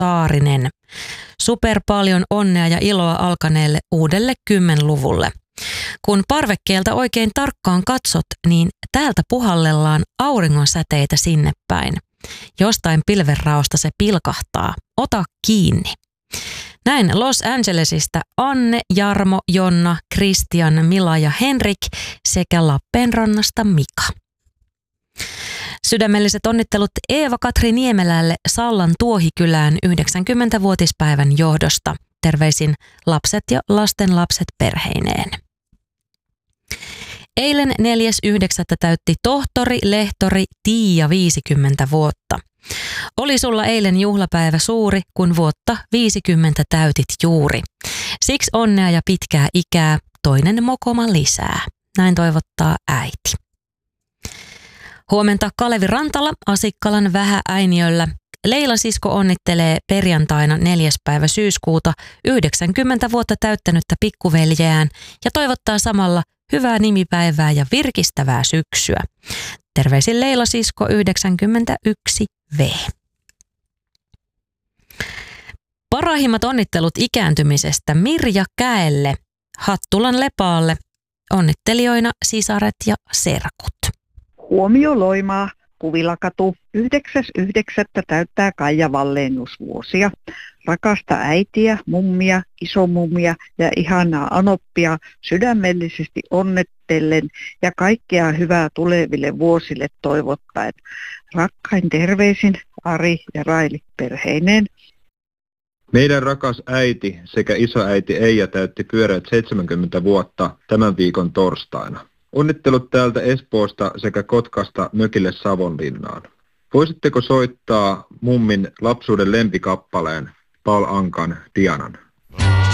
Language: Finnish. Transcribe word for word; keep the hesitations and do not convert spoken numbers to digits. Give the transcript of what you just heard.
Saarinen. Super paljon onnea ja iloa alkaneelle uudelle kymmenluvulle. Kun parvekkeelta oikein tarkkaan katsot, niin täältä puhallellaan auringonsäteitä sinne päin. Jostain pilvenraosta se pilkahtaa. Ota kiinni. Näin Los Angelesista Anne, Jarmo, Jonna, Christian, Mila ja Henrik sekä Lappeenrannasta Mika. Sydämelliset onnittelut Eeva-Katri Niemelälle Sallan Tuohikylään yhdeksänkymmenvuotispäivän johdosta. Terveisin lapset ja lastenlapset perheineen. Eilen neljäs yhdeksättä täytti tohtori, lehtori Tiia viisikymmentä vuotta. Oli sulla eilen juhlapäivä suuri, kun vuotta viisikymmentä täytit juuri. Siksi onnea ja pitkää ikää, toinen mokoma lisää. Näin toivottaa äiti. Huomenta Kalevi Rantala Asikkalan Vähä-Äiniöllä. Leila sisko onnittelee perjantaina neljäs päivä syyskuuta yhdeksänkymmentä vuotta täyttänyttä pikkuveljeään ja toivottaa samalla hyvää nimipäivää ja virkistävää syksyä. Terveisin Leila sisko yhdeksänkymmentäyksi V. Parhaimmat onnittelut ikääntymisestä Mirja Käelle, Hattulan Lepaalle, onnittelijoina sisaret ja serkut. Huomio Loimaa, Kuvilakatu, yhdeksäs yhdeksättä täyttää Kaija Wallenius vuosia. Rakasta äitiä, mummia, isomummia ja ihanaa anoppia sydämellisesti onnettellen ja kaikkea hyvää tuleville vuosille toivottaen. Rakkain terveisin Ari ja Raili perheineen. Meidän rakas äiti sekä isoäiti Eija täytti pyöreät seitsemänkymmentä vuotta tämän viikon torstaina. Onnittelut täältä Espoosta sekä Kotkasta mökille Savonlinnaan. Voisitteko soittaa mummin lapsuuden lempikappaleen Paul Ankan Dianan?